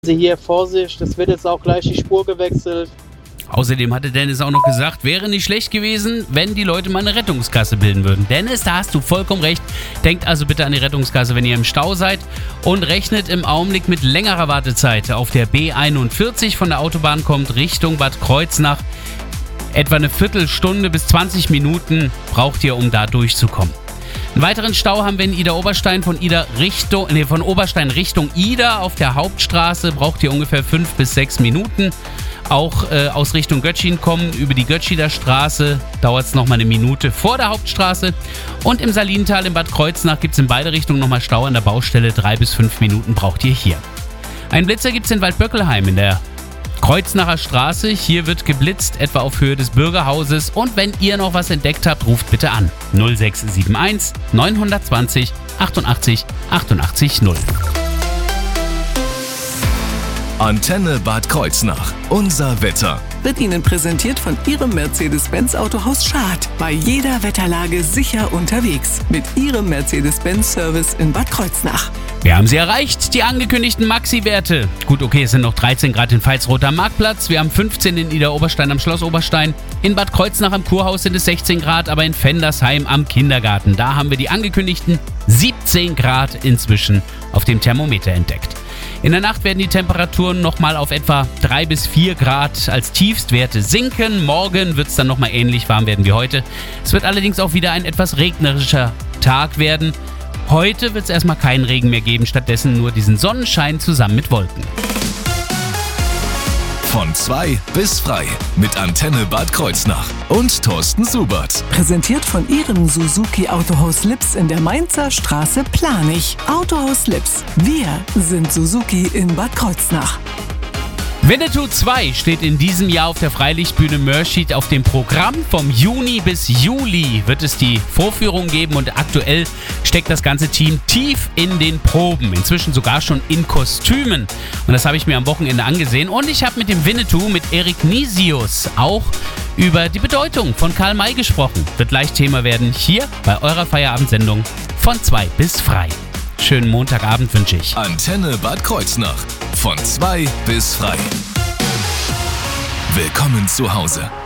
Sie hier Vorsicht, es wird jetzt auch gleich die Spur gewechselt. Außerdem hatte Dennis auch noch gesagt, wäre nicht schlecht gewesen, wenn die Leute mal eine Rettungskasse bilden würden. Dennis, da hast du vollkommen recht. Denkt also bitte an die Rettungskasse, wenn ihr im Stau seid, und rechnet im Augenblick mit längerer Wartezeit. Auf der B41 von der Autobahn kommt Richtung Bad Kreuznach. Etwa eine Viertelstunde bis 20 Minuten braucht ihr, um da durchzukommen. Einen weiteren Stau haben wir in Idar-Oberstein von Oberstein Richtung Ida auf der Hauptstraße. Braucht ihr ungefähr 5 bis 6 Minuten. Auch aus Richtung Göttschien kommen über die Götschiner Straße dauert es nochmal eine Minute vor der Hauptstraße. Und im Salintal in Bad Kreuznach gibt es in beide Richtungen nochmal Stau an der Baustelle. 3 bis 5 Minuten braucht ihr hier. Einen Blitzer gibt es in Waldböckelheim in der Kreuznacher Straße. Hier wird geblitzt, etwa auf Höhe des Bürgerhauses. Und wenn ihr noch was entdeckt habt, ruft bitte an. 0671 920 88 88 0. Antenne Bad Kreuznach. Unser Wetter. Wird Ihnen präsentiert von Ihrem Mercedes-Benz Autohaus Schad. Bei jeder Wetterlage sicher unterwegs. Mit Ihrem Mercedes-Benz-Service in Bad Kreuznach. Wir haben sie erreicht, die angekündigten Maxi-Werte. Gut, okay, es sind noch 13 Grad in Pfalzroth am Marktplatz. Wir haben 15 in Idar-Oberstein am Schloss Oberstein. In Bad Kreuznach am Kurhaus sind es 16 Grad, aber in Fendersheim am Kindergarten, da haben wir die angekündigten 17 Grad inzwischen auf dem Thermometer entdeckt. In der Nacht werden die Temperaturen nochmal auf etwa 3 bis 4 Grad als Tiefstwerte sinken. Morgen wird es dann nochmal ähnlich warm werden wie heute. Es wird allerdings auch wieder ein etwas regnerischer Tag werden. Heute wird es erstmal keinen Regen mehr geben, stattdessen nur diesen Sonnenschein zusammen mit Wolken. Von 2 bis frei mit Antenne Bad Kreuznach und Thorsten Subert. Präsentiert von Ihrem Suzuki Autohaus Lips in der Mainzer Straße Planich. Autohaus Lips. Wir sind Suzuki in Bad Kreuznach. Winnetou 2 steht in diesem Jahr auf der Freilichtbühne Mörschied auf dem Programm. Vom Juni bis Juli wird es die Vorführung geben und aktuell steckt das ganze Team tief in den Proben. Inzwischen sogar schon in Kostümen. Und das habe ich mir am Wochenende angesehen. Und ich habe mit dem Winnetou, mit Erik Nisius, auch über die Bedeutung von Karl May gesprochen. Wird gleich Thema werden hier bei eurer Feierabendsendung von 2 bis frei. Schönen Montagabend wünsche ich. Antenne Bad Kreuznach. Von 2 bis frei. Willkommen zu Hause.